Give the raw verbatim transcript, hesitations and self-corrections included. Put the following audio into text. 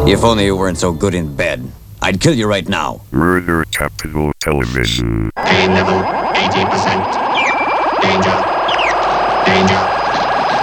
If only you weren't so good in bed. I'd kill you right now. Murder Capital Television. Pain level eighty percent.